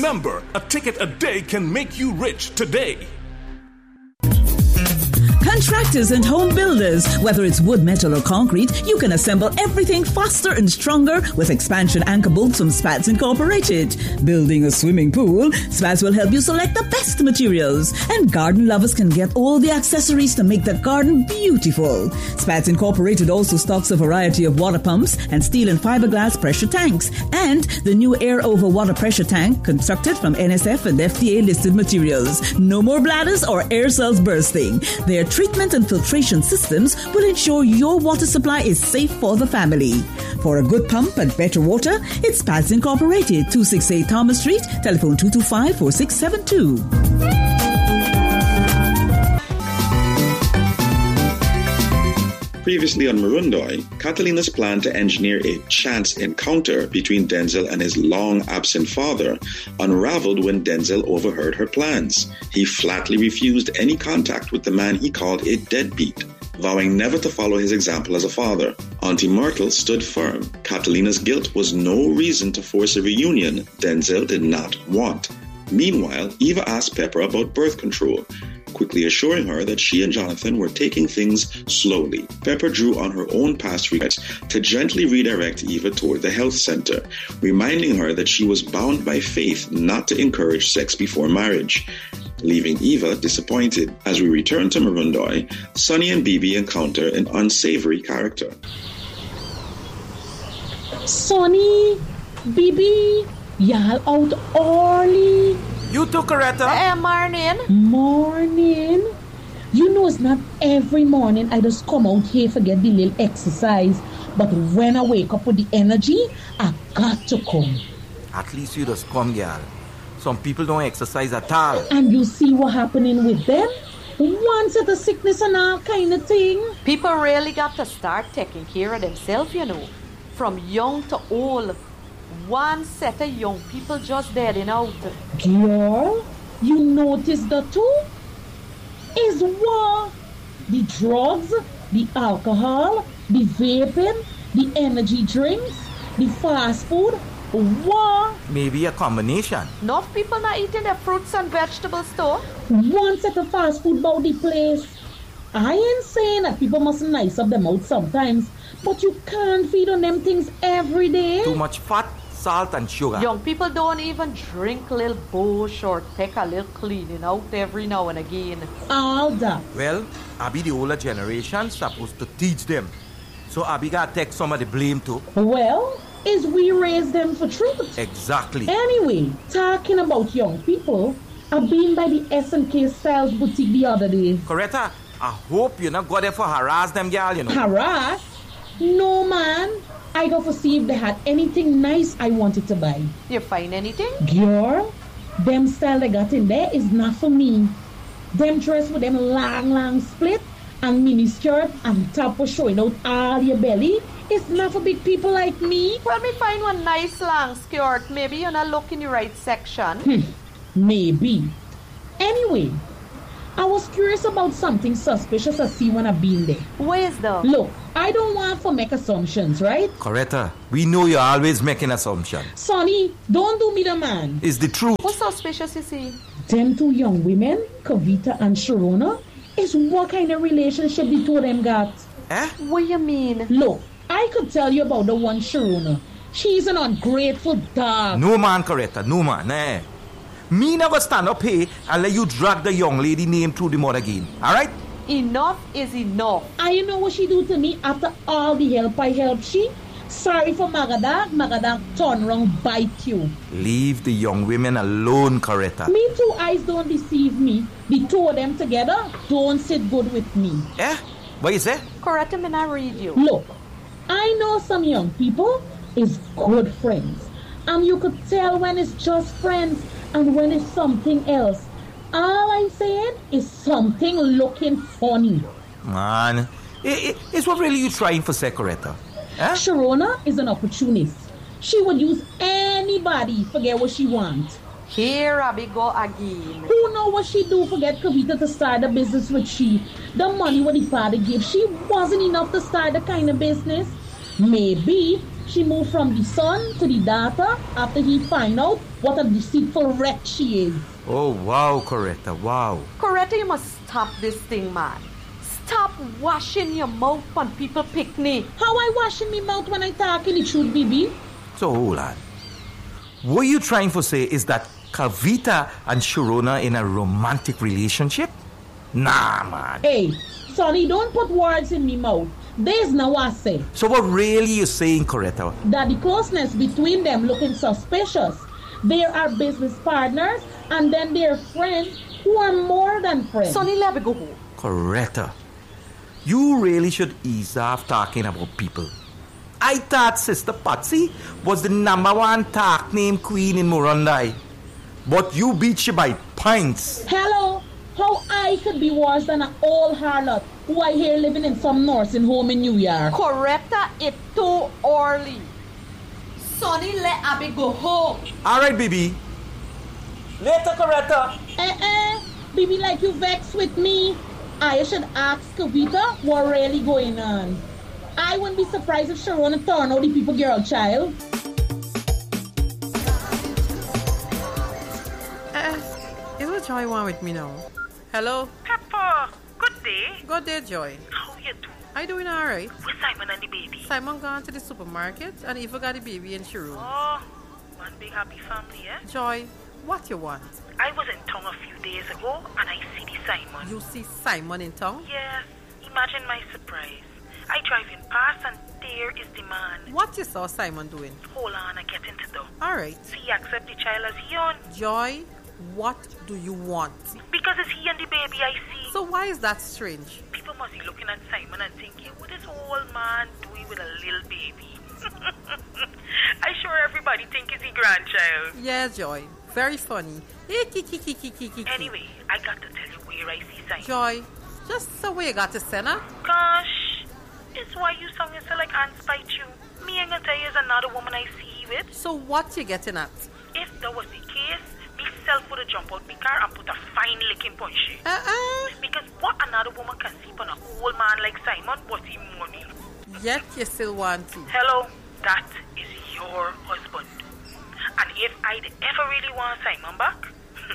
Remember, a ticket a day can make you rich today. Contractors and home builders, whether it's wood, metal or concrete, you can assemble everything faster and stronger with expansion anchor bolts from Spats Incorporated. Building a swimming pool, Spats will help you select the best materials. And garden lovers can get all the accessories to make the garden beautiful. Spats Incorporated also stocks a variety of water pumps and steel and fiberglass pressure tanks. And the new air over water pressure tank constructed from NSF and FDA listed materials. No more bladders or air cells bursting. Their treatment and filtration systems will ensure your water supply is safe for the family. For a good pump and better water, it's Spats Incorporated, 268 Thomas Street, telephone 225-4672. Previously on Marundoy, Catalina's plan to engineer a chance encounter between Denzel and his long-absent father unraveled when Denzel overheard her plans. He flatly refused any contact with the man he called a deadbeat, vowing never to follow his example as a father. Auntie Myrtle stood firm. Catalina's guilt was no reason to force a reunion Denzel did not want. Meanwhile, Eva asked Pepper about birth control, quickly assuring her that she and Jonathan were taking things slowly. Pepper drew on her own past regrets to gently redirect Eva toward the health center, reminding her that she was bound by faith not to encourage sex before marriage, leaving Eva disappointed. As we return to Marundoy, Sonny and Bibi encounter an unsavory character. Sonny, Bibi, y'all out early. You too, Coretta. Morning. You know it's not every morning I just come out here for get the little exercise. But when I wake up with the energy, I got to come. At least you just come, girl. Some people don't exercise at all. And you see what happening with them? One set of sickness and all kind of thing. People really got to start taking care of themselves, you know. From young to old. One set of young people just deading out. Girl, you noticed that too? Is what? The drugs, the alcohol, the vaping, the energy drinks, the fast food. What? Maybe a combination. Enough people not eating their fruits and vegetables too. One set of fast food about the place. I ain't saying that people mustn't nice up them out sometimes, but you can't feed on them things every day. Too much fat, salt and sugar. Young people don't even drink a little bush or take a little cleaning out every now and again. All that. Well, Abby, the older generation, supposed to teach them. So Abby got to take some of the blame too. Well, is we raise them for truth. Exactly. Anyway, talking about young people, I've been by the S&K Styles boutique the other day. Coretta, I hope you're not go there for harass them, girl, you know. Harass? No, man. I go for see if they had anything nice I wanted to buy. You find anything? Girl, them style they got in there is not for me. Them dress with them long split and mini skirt and top was showing out all your belly. It's not for big people like me. Well, me find one nice long skirt. Maybe you're not looking in the right section. Maybe. Anyway, I was curious about something suspicious I see when I've been there. Where's the? Look, I don't want to make assumptions, right? Coretta, we know you're always making assumptions. Sonny, don't do me the man. It's the truth. What's suspicious you see? Them two young women, Kavita and Sharona, is what kind of relationship the two of them got? What you mean? Look, I could tell you about the one Sharona. She's an ungrateful dog. No man, Coretta, no man, eh? Me never stand up here and let you drag the young lady name through the mud again, alright? Enough is enough. And you know what she do to me after all the help I helped she? Sorry for Magadag turn round bite you. Leave the young women alone, Coretta. Me two eyes don't deceive me. The two of them together don't sit good with me. What you say? Coretta, me not read you. Look, I know some young people is good friends. And you could tell when it's just friends and when it's something else. All I'm saying is something looking funny. Man, it's what really you trying for, Coretta? Sharona is an opportunist. She would use anybody to get what she wants. Here Abby go again. Who know what she do for get Kavita to start a business with she? The money what the father gave she wasn't enough to start the kind of business. Maybe she moved from the son to the daughter after he find out what a deceitful wretch she is. Oh, wow, Coretta, wow. Coretta, you must stop this thing, man. Stop washing your mouth when people picnic. How I washing me mouth when I talking the truth, baby? So hold on. What you trying to say is that Kavita and Sharona in a romantic relationship? Nah, man. Hey, Sonny, don't put words in me mouth. There's no what I say. So what really you saying, Coretta? That the closeness between them looking suspicious. They are business partners and then they're friends who are more than friends. Sonny, let me go home. Coretta, you really should ease off talking about people. I thought Sister Patsy was the #1 talk name queen in Murundai. But you beat she by pints. Hello, how I could be worse than an old harlot who I hear living in some nursing home in New York. Coretta, it's too early. Sonny, let Abby go home. All right, baby. Later, Coretta. Baby, like you vexed with me. I should ask Kavita what really going on. I wouldn't be surprised if Sharona turned out the people girl child. Is what Joy want with me now? Hello? Pepper, good day. Good day, Joy. How you doing? I doing alright. With Simon and the baby? Simon gone to the supermarket and he forgot the baby in Sharon. Oh, one big happy family, eh? Joy, what you want? I was in town a few days ago and I see the Simon. You see Simon in town? Yes, imagine my surprise. I drive in past and there is the man. What you saw Simon doing? Hold on, I get into the. Alright. See, accept the child as he own. Joy, what do you want? Because it's he and the baby I see. So why is that strange? People must be looking at Simon and thinking, what is old man doing with a little baby? I sure everybody think it's his grandchild. Yeah, Joy. Very funny. Anyway, I got to tell you where I see Simon. Joy, just so where you got to send her? Gosh, it's why you song is so like Aunt Spite you. Me ain't gonna tell you is another woman I see he with. So what you getting at? If that was the case, myself would have jumped out the car and put a fine licking punch. Because what another woman can see on an old man like Simon was his money. Yet you still want to. Hello, that is your husband. And if I'd ever really want Simon back,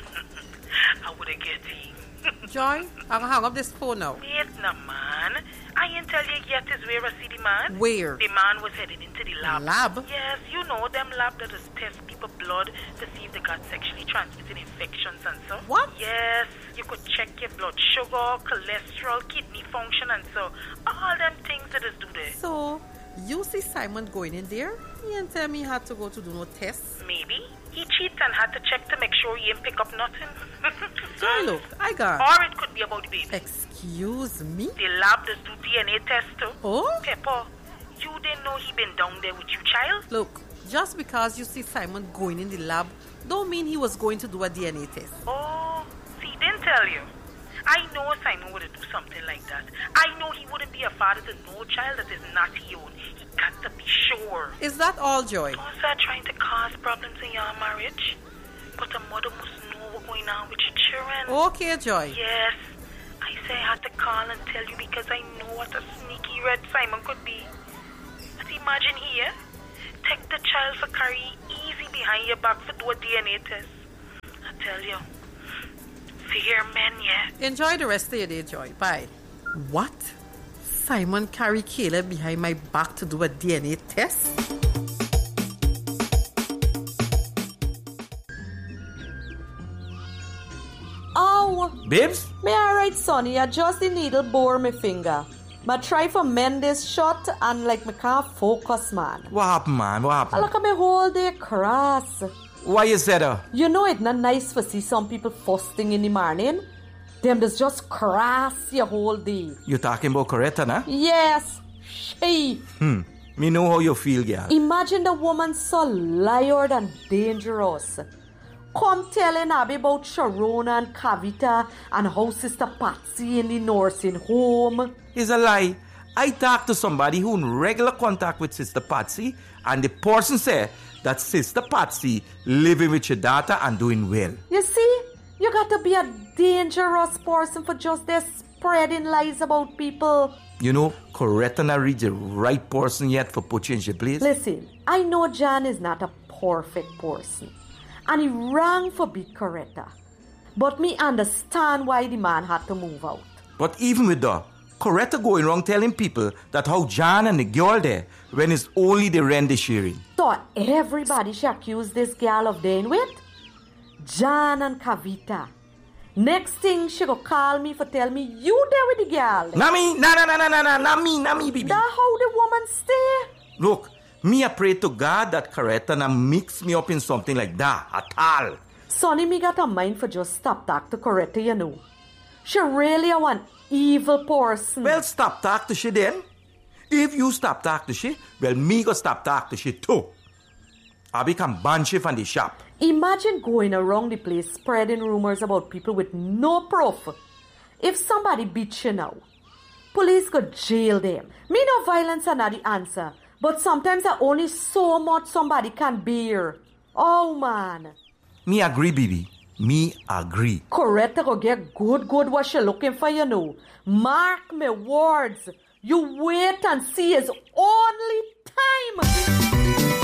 I would have get him. Joy, I'm gonna hang up this phone now. Wait no man. I ain't tell you yet is where I see the man. Where? The man was headed into the lab. Lab? Yes, you know them lab that just test people blood to see if they got sexually transmitted infections and so. What? Yes, you could check your blood sugar, cholesterol, kidney function and so. All them things that is do there. So, you see Simon going in there? He didn't tell me he had to go to do no tests. Maybe. He cheated and had to check to make sure he didn't pick up nothing. Joy, look, I got. Or it could be about the baby. Excuse me? The lab does do DNA test too. Oh? Pepper, you didn't know he been down there with you, child? Look, just because you see Simon going in the lab, don't mean he was going to do a DNA test. Oh, see, didn't tell you. I know Simon wouldn't do something like that. I know he wouldn't be a father to no child that is not his own. He got to be sure. Is that all, Joy? Don't start trying to cause problems in your marriage. But a mother must know what's going on with your children. Okay, Joy. Yes. I say I had to call and tell you because I know what a sneaky red Simon could be. But imagine here, take the child for carry easy behind your back for do a DNA test. I tell you, fear men, yeah. Enjoy the rest of your day, Joy. Bye. What? Simon carry Caleb behind my back to do a DNA test? Ow! Babes? Me alright, Sonny. I just the needle bore my finger. But try for mend this shot and like me can't focus, man. What happened, man? What I happened? look at me whole day cross. Why you said that? You know it's not nice to see some people first thing in the morning. Them just cross your whole day. You talking about Coretta, nah? Yes, she. Me know how you feel, girl. Imagine the woman so liar and dangerous. Come telling Abby about Sharona and Kavita and how Sister Patsy in the nursing home. It's a lie. I talked to somebody who in regular contact with Sister Patsy, and the person said that Sister Patsy living with your daughter and doing well. You see, you got to be a dangerous person for just there spreading lies about people. Coretta not reach the right person yet for put you in your place. Listen, I know John is not a perfect person. And he wrong for beat Coretta. But me understand why the man had to move out. But even with that, Coretta going wrong telling people that how John and the girl there when it's only the rent they sharing. So everybody should accuse this girl of being with John and Kavita. Next thing she go call me for tell me you there with the girl. Not me, not me, baby. That how the woman stay? Look, me I pray to God that Coretta not mix me up in something like that at all. Sonny, me got a mind for just stop talk to Coretta, She really a one evil person. Well, stop talk to she then. If you stop talk to she, well, me go stop talk to she too. I become banshee from the shop. Imagine going around the place spreading rumors about people with no proof. If somebody beats you now, police could jail them. Me no violence are not the answer, but sometimes there only so much somebody can bear. Oh man. Me agree, baby. Me agree. Coretta go get good what she looking for, Mark me words. You wait and see his only time.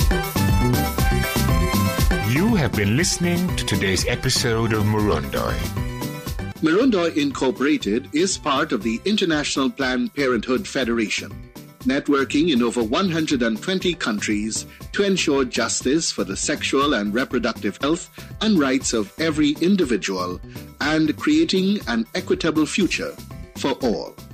You have been listening to today's episode of Murundoy. Murundoy Incorporated is part of the International Planned Parenthood Federation, networking in over 120 countries to ensure justice for the sexual and reproductive health and rights of every individual and creating an equitable future for all.